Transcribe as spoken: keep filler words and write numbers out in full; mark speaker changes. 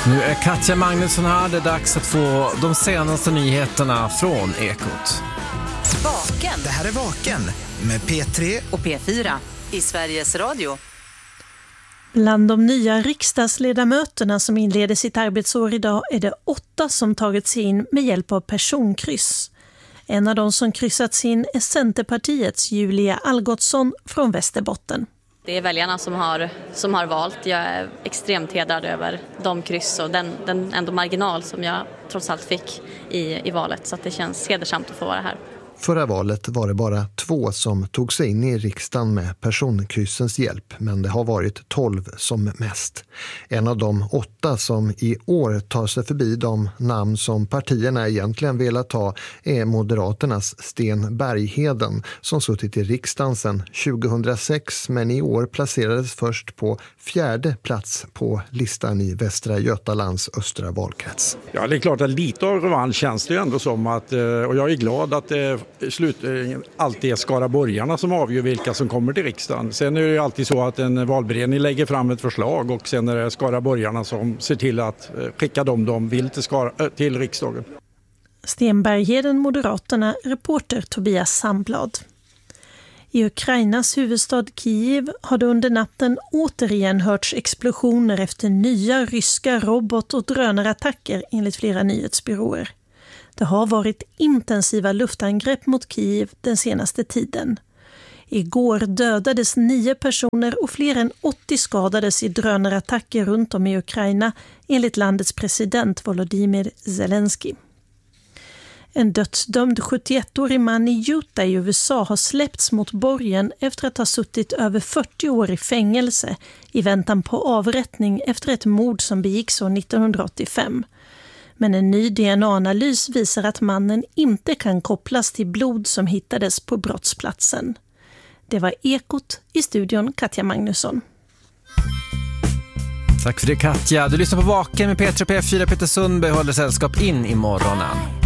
Speaker 1: Nu är Katja Magnusson här. Det är dags att få de senaste nyheterna från Ekot.
Speaker 2: Vaken.
Speaker 3: Det här är Vaken med P tre
Speaker 2: och P fyra i Sveriges Radio.
Speaker 4: Bland de nya riksdagsledamöterna som inleder sitt arbetsår idag är det åtta som tagit sig in med hjälp av personkryss. En av de som kryssats in är Centerpartiets Julia Algotsson från Västerbotten.
Speaker 5: Det är väljarna som har, som har valt. Jag är extremt hedrad över de kryss och den, den ändå marginal som jag trots allt fick i, i valet. Så att det känns hedersamt att få vara här.
Speaker 6: Förra valet var det bara två som tog sig in i riksdagen med personkryssens hjälp, men det har varit tolv som mest. En av de åtta som i år tar sig förbi de namn som partierna egentligen velat ha är Moderaternas Sten Bergheden, som suttit i riksdagen sedan tjugohundrasex men i år placerades först på fjärde plats på listan i Västra Götalands östra valkrets.
Speaker 7: Ja, det är klart att lite av revansch känns det ju ändå som att, och jag är glad att det slut, alltid är skaraborgarna som avgör vilka som kommer till riksdagen. Sen är det ju alltid så att en valberedning lägger fram ett förslag och sen är det skaraborgarna som ser till att skicka dem de vill till, Skara, till riksdagen.
Speaker 4: Sten Bergheden, Moderaterna, reporter Tobias Sandblad. I Ukrainas huvudstad Kiev har det under natten återigen hörts explosioner efter nya ryska robot- och drönarattacker enligt flera nyhetsbyråer. Det har varit intensiva luftangrepp mot Kiev den senaste tiden. Igår dödades nio personer och fler än åttio skadades i drönarattacker runt om i Ukraina enligt landets president Volodymyr Zelensky. En dödsdömd sjuttioettårig man i Utah i U S A har släppts mot borgen efter att ha suttit över fyrtio år i fängelse i väntan på avrättning efter ett mord som begicks år nittonhundraåttiofem. Men en ny D N A-analys visar att mannen inte kan kopplas till blod som hittades på brottsplatsen. Det var Ekot, i studion Katja Magnusson.
Speaker 1: Tack för det, Katja. Du lyssnar på Vaken med P tre och P fyra. Peter Sundberg håller sällskap in i morgonen.